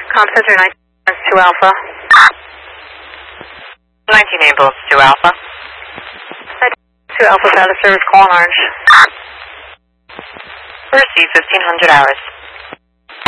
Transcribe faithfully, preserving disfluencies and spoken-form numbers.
Com Center nineteen two Alpha. nineteen Ambulance two Alpha. two Alpha, out of service, call on Orange. Receive fifteen hundred hours.